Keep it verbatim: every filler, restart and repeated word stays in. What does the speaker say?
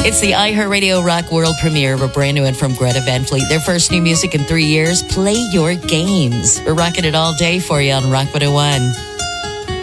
It's the iHeartRadio Rock World premiere of a brand new one from Greta Van Fleet. Their first new music in three years, Play Your Games. We're rocking it all day for you on Rock one oh one.